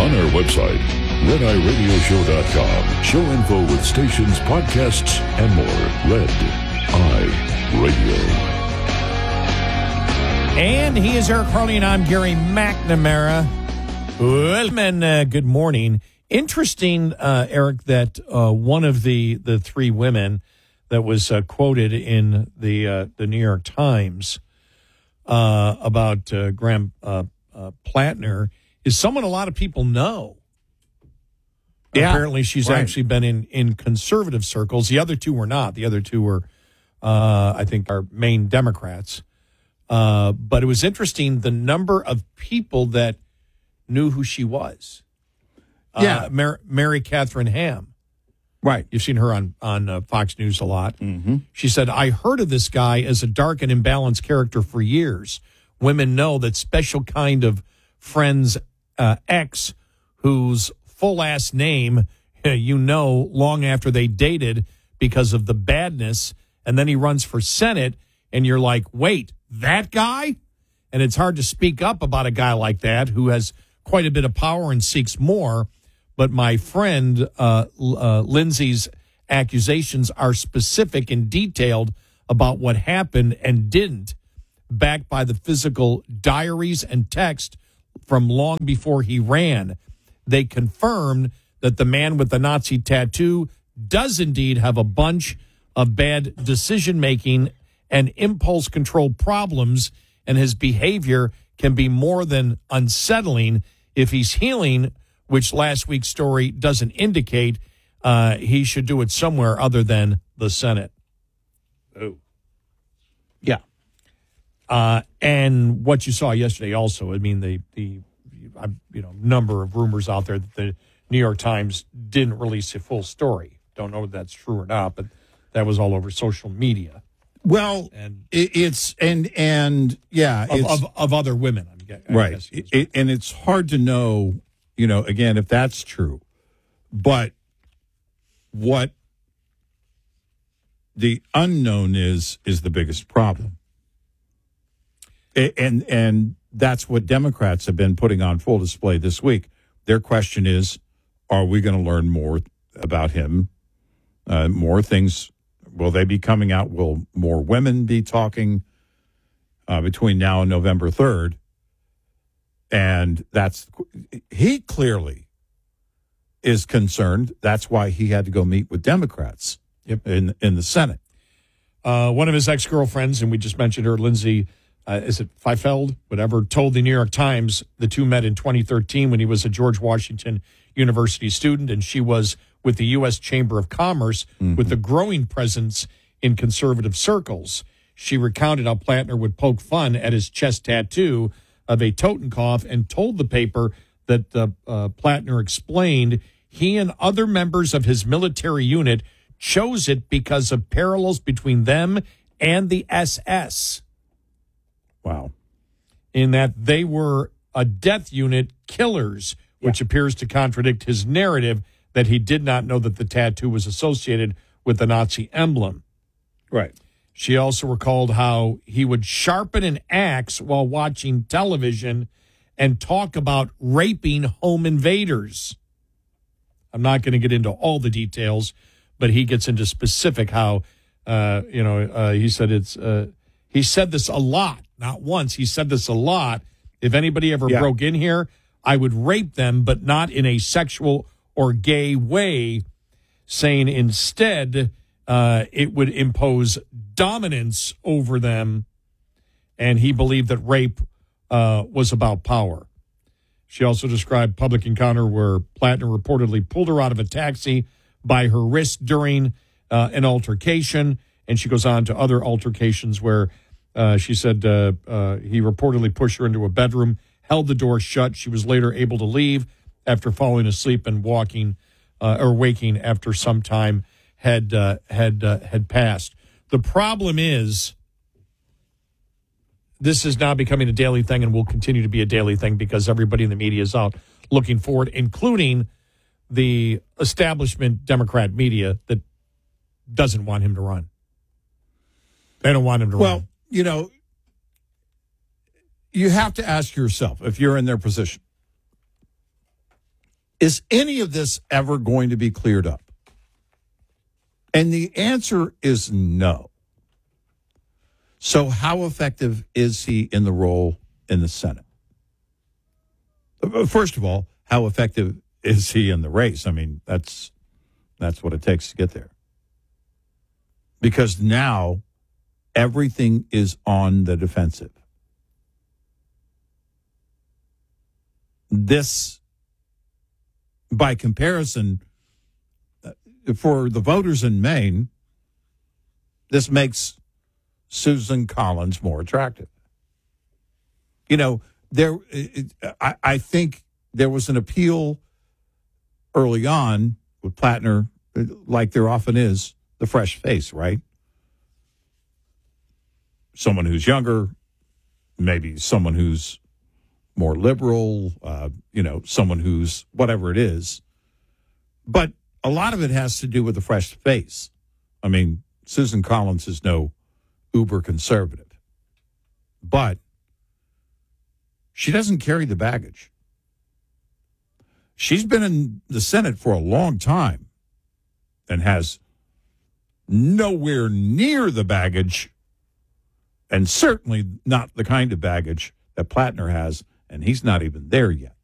On our website, RedEyeRadioShow.com. Show info with stations, podcasts, and more. Red Eye Radio. And he is Eric Harley, and I'm Gary McNamara. Well, and good morning. Interesting, Eric, that one of the three women that was quoted in the New York Times about Graham Plattner is someone a lot of people know. Yeah, apparently she's actually been in conservative circles. The other two were not. The other two were, I think, our main Democrats. But it was interesting the number of people that knew who she was. Mary Catherine Ham. Right. You've seen her on Fox News a lot. Mm-hmm. She said, I heard of this guy as a dark and imbalanced character for years. Women know that special kind of friend's ex whose full last name long after they dated because of the badness, and then he runs for Senate, and you're like, wait, that guy? And it's hard to speak up about a guy like that who has quite a bit of power and seeks more. But my friend Lindsay's accusations are specific and detailed about what happened and didn't, backed by the physical diaries and text from long before he ran. They confirmed that the man with the Nazi tattoo does indeed have a bunch of bad decision-making and impulse control problems, and his behavior can be more than unsettling. If he's healing, which last week's story doesn't indicate, he should do it somewhere other than the Senate. Oh. Yeah. And what you saw yesterday also, I mean, the number of rumors out there that the New York Times didn't release a full story. Don't know if that's true or not, but that was all over social media. Well, and it's of other women, right. And it's hard to know, again, if that's true. But what the unknown is the biggest problem. And that's what Democrats have been putting on full display this week. Their question is, are we going to learn more about him? More things. Will they be coming out? Will more women be talking between now and November 3rd? And he clearly is concerned. That's why he had to go meet with Democrats in the Senate. One of his ex-girlfriends, and we just mentioned her, Lindsay, is it Feifeld? Whatever, told the New York Times the two met in 2013 when he was a George Washington University student, and she was with the U.S. Chamber of Commerce with a growing presence in conservative circles. She recounted how Plattner would poke fun at his chest tattoo of a Totenkopf and told the paper that Plattner explained he and other members of his military unit chose it because of parallels between them and the SS. Wow. In that they were a death unit killers, which appears to contradict his narrative that he did not know that the tattoo was associated with the Nazi emblem. Right. She also recalled how he would sharpen an axe while watching television and talk about raping home invaders. I'm not going to get into all the details, but he gets into specific how, he said he said this a lot, not once. He said this a lot. If anybody ever broke in here, I would rape them, but not in a sexual or gay way, saying instead it would impose dominance over them, and he believed that rape was about power. She also described public encounter where Plattner reportedly pulled her out of a taxi by her wrist during an altercation, and she goes on to other altercations where she said he reportedly pushed her into a bedroom, held the door shut. She was later able to leave after falling asleep and waking after some time had passed. The problem is this is now becoming a daily thing and will continue to be a daily thing because everybody in the media is out looking for it, including the establishment Democrat media that doesn't want him to run. They don't want him to run. Well, you have to ask yourself, if you're in their position, Is any of this ever going to be cleared up? And the answer is no. So how effective is he in the role in the Senate? First of all, how effective is he in the race? I mean, that's what it takes to get there. Because now everything is on the defensive. This, by comparison, for the voters in Maine, this makes Susan Collins more attractive. You know, I think there was an appeal early on with Plattner, like there often is, the fresh face, right? Someone who's younger, maybe someone who's more liberal, someone who's whatever it is. But a lot of it has to do with the fresh face. I mean, Susan Collins is no uber conservative, but she doesn't carry the baggage. She's been in the Senate for a long time and has nowhere near the baggage, and certainly not the kind of baggage that Plattner has, and he's not even there yet.